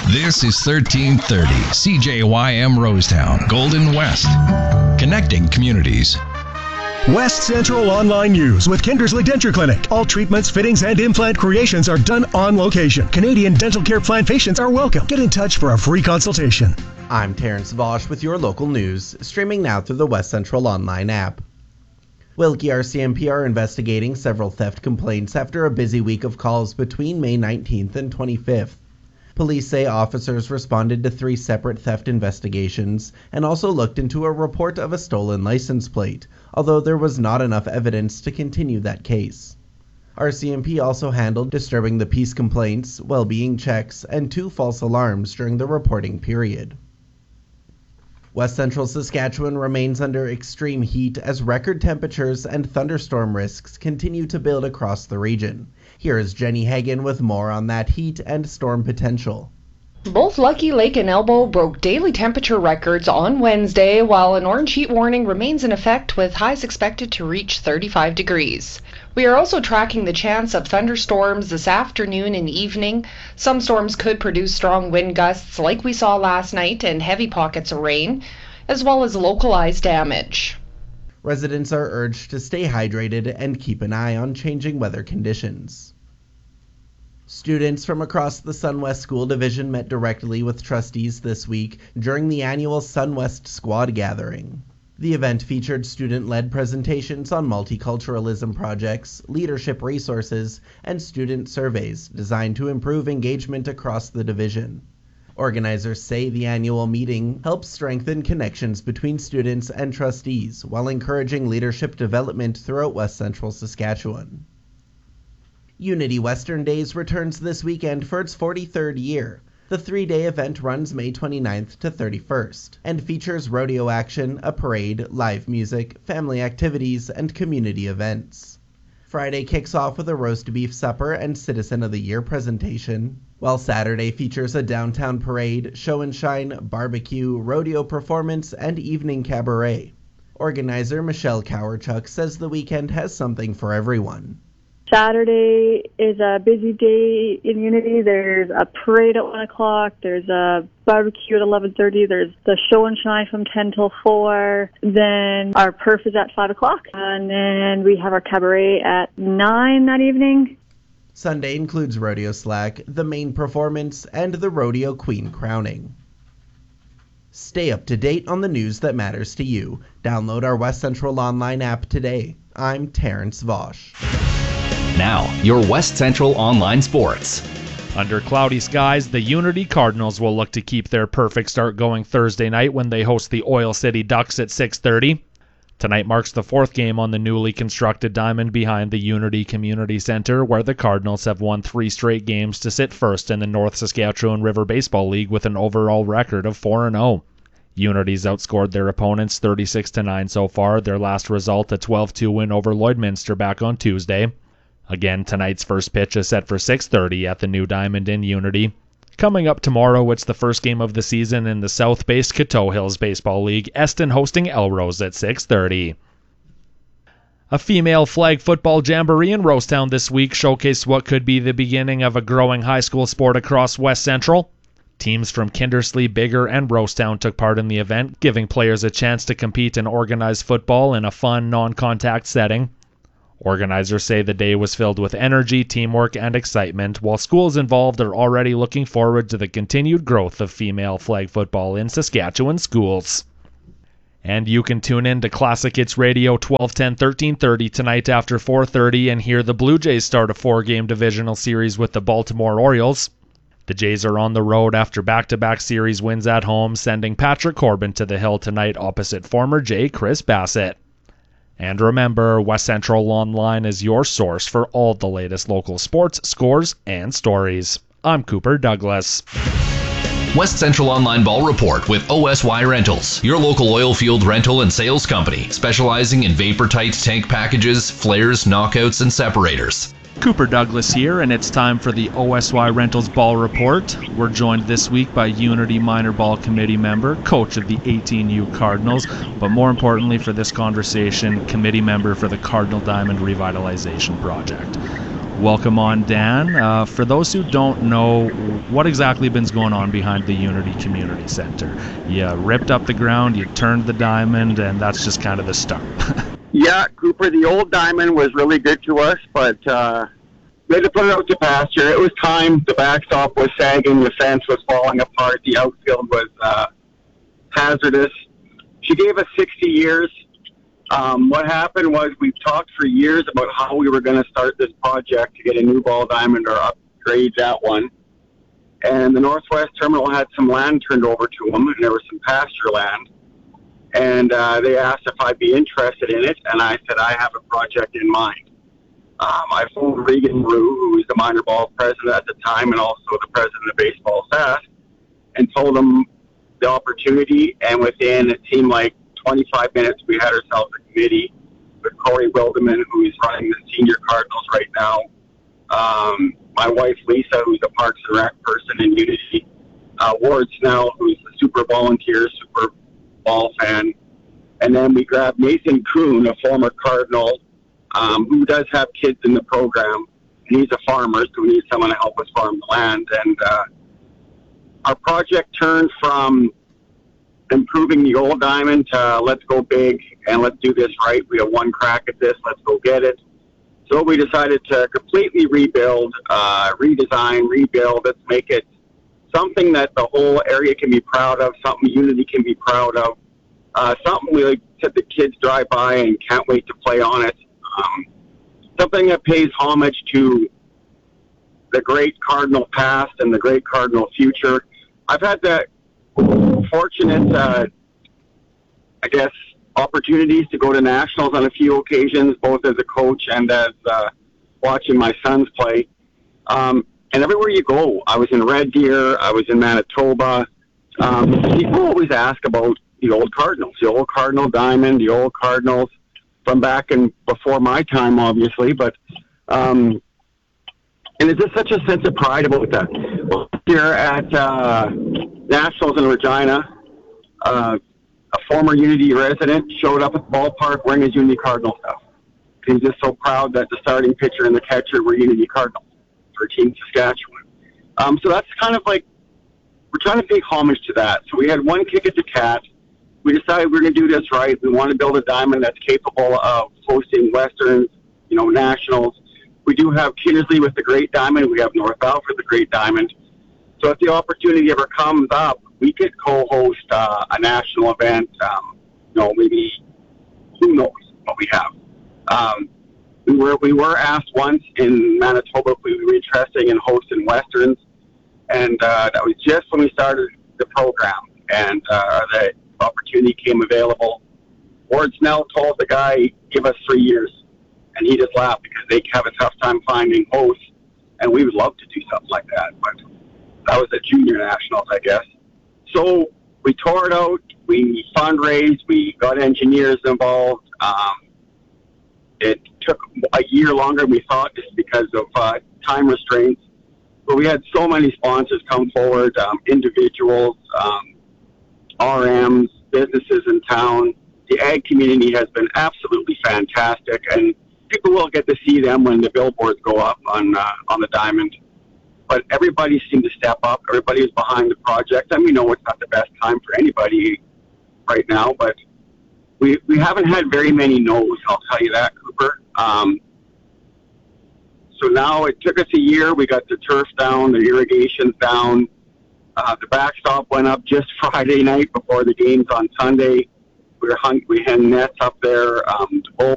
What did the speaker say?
This is 1330 CJYM Rosetown, Golden West. Connecting communities. West Central Online News with Kindersley Denture Clinic. All treatments, fittings, and implant creations are done on location. Canadian dental care plan patients are welcome. Get in touch for a free consultation. I'm Terrence Vosch with your local news, streaming now through the West Central Online app. Wilkie RCMP are investigating several theft complaints after a busy week of calls between May 19th and 25th. Police say officers responded to 3 separate theft investigations and also looked into a report of a stolen license plate, although there was not enough evidence to continue that case. RCMP also handled disturbing the peace complaints, well-being checks, and 2 false alarms during the reporting period. West Central Saskatchewan remains under extreme heat as record temperatures and thunderstorm risks continue to build across the region. Here is Jenny Hagan with more on that heat and storm potential. Both Lucky Lake and Elbow broke daily temperature records on Wednesday, while an orange heat warning remains in effect with highs expected to reach 35 degrees. We are also tracking the chance of thunderstorms this afternoon and evening. Some storms could produce strong wind gusts like we saw last night and heavy pockets of rain, as well as localized damage. Residents are urged to stay hydrated and keep an eye on changing weather conditions. Students from across the SunWest School Division met directly with trustees this week during the annual SunWest Squad Gathering. The event featured student-led presentations on multiculturalism projects, leadership resources, and student surveys designed to improve engagement across the division. Organizers say the annual meeting helps strengthen connections between students and trustees while encouraging leadership development throughout West Central Saskatchewan. Unity Western Days returns this weekend for its 43rd year. The 3-day event runs May 29th to 31st and features rodeo action, a parade, live music, family activities, and community events. Friday kicks off with a roast beef supper and Citizen of the Year presentation, while Saturday features a downtown parade, show and shine, barbecue, rodeo performance, and evening cabaret. Organizer Michelle Cowerchuk says the weekend has something for everyone. Saturday is a busy day in Unity. There's a parade at 1 o'clock. There's a barbecue at 11:30. There's the show and shine from 10 till 4. Then our perf is at 5 o'clock. And then we have our cabaret at 9 that evening. Sunday includes Rodeo Slack, the main performance, and the Rodeo Queen crowning. Stay up to date on the news that matters to you. Download our West Central Online app today. I'm Terrence Vosch. Now, your West Central Online Sports. Under cloudy skies, the Unity Cardinals will look to keep their perfect start going Thursday night when they host the Oil City Ducks at 6:30. Tonight marks the 4th game on the newly constructed diamond behind the Unity Community Center, where the Cardinals have won 3 straight games to sit first in the North Saskatchewan River Baseball League with an overall record of 4-0. Unity's outscored their opponents 36-9 so far, their last result a 12-2 win over Lloydminster back on Tuesday. Again, tonight's first pitch is set for 6:30 at the new Diamond in Unity. Coming up tomorrow, it's the first game of the season in the South-based Coteau Hills Baseball League, Eston hosting Elrose at 6:30. A female flag football jamboree in Rosetown this week showcased what could be the beginning of a growing high school sport across West Central. Teams from Kindersley, Biggar, and Rosetown took part in the event, giving players a chance to compete in organized football in a fun, non-contact setting. Organizers say the day was filled with energy, teamwork, and excitement, while schools involved are already looking forward to the continued growth of female flag football in Saskatchewan schools. And you can tune in to Classic Hits Radio 1210 1330 tonight after 4:30 and hear the Blue Jays start a 4-game divisional series with the Baltimore Orioles. The Jays are on the road after back-to-back series wins at home, sending Patrick Corbin to the hill tonight opposite former Jay Chris Bassett. And remember, West Central Online is your source for all the latest local sports, scores, and stories. I'm Cooper Douglas. West Central Online Ball Report with OSY Rentals, your local oil field rental and sales company, specializing in vapor-tight tank packages, flares, knockouts, and separators. Cooper Douglas here, and it's time for the OSY Rentals Ball Report. We're joined this week by Unity Minor Ball Committee member, coach of the 18U Cardinals, but more importantly for this conversation, committee member for the Cardinal Diamond Revitalization Project. Welcome on, Dan. For those who don't know, what exactly been going on behind the Unity Community Center? You ripped up the ground, you turned the diamond, and that's just kind of the start. Yeah, Cooper, the old diamond was really good to us, but we had to put it out to pasture. It was time. The backstop was sagging, the fence was falling apart, the outfield was hazardous. She gave us 60 years. What happened was we've talked for years about how we were going to start this project to get a new ball diamond or upgrade that one. And the Northwest Terminal had some land turned over to them, and there was some pasture land. And they asked if I'd be interested in it, and I said I have a project in mind. I phoned Regan Rue, who was the minor ball president at the time and also the president of Baseball SAS, and told him the opportunity, and within, it seemed like 25 minutes, we had ourselves a committee with Corey Wilderman, who is running the senior Cardinals right now. My wife, Lisa, who's a Parks and Rec person in Unity. Ward Snell, who's a super volunteer, super ball fan. And then we grabbed Nathan Kuhn, a former Cardinal, who does have kids in the program. And he's a farmer, so we need someone to help us farm the land. And our project turned from improving the old diamond to let's go big and let's do this right. We have one crack at this. Let's go get it. So we decided to completely rebuild, redesign, rebuild. Let's make it something that the whole area can be proud of, something Unity can be proud of, something we like that the kids drive by and can't wait to play on it. Something that pays homage to the great Cardinal past and the great Cardinal future. I've had the fortunate, opportunities to go to nationals on a few occasions, both as a coach and as watching my sons play. And everywhere you go, I was in Red Deer, I was in Manitoba. People always ask about the old Cardinals, the old Cardinal diamond, the old Cardinals from back and before my time, obviously. But and there's just such a sense of pride about that. Here at Nationals in Regina, a former Unity resident showed up at the ballpark wearing his Unity Cardinal stuff. He's just so proud that the starting pitcher and the catcher were Unity Cardinals for Team Saskatchewan. So that's kind of like, we're trying to pay homage to that. So we had one kick at the cat. We decided we're going to do this right. We want to build a diamond that's capable of hosting Westerns, nationals. We do have Kindersley with the Great Diamond. We have North Alfred with the Great Diamond. So if the opportunity ever comes up, we could co-host a national event. Maybe, who knows what we have. We were asked once in Manitoba if we were interested in hosting Westerns, and that was just when we started the program, and the opportunity came available. Ward Snell told the guy, give us 3 years, and he just laughed because they have a tough time finding hosts, and we would love to do something like that, but that was at junior nationals, I guess. So we tore it out, we fundraised, we got engineers involved. It took a year longer than we thought just because of time restraints. But we had so many sponsors come forward, individuals, RMs, businesses in town. The ag community has been absolutely fantastic, and people will get to see them when the billboards go up on the diamond. But everybody seemed to step up. Everybody was behind the project. And we know it's not the best time for anybody right now, but we haven't had very many no's, I'll tell you that, Cooper. So now it took us a year. We got the turf down, the irrigation's down. The backstop went up just Friday night before the games on Sunday. We hung nets up there. The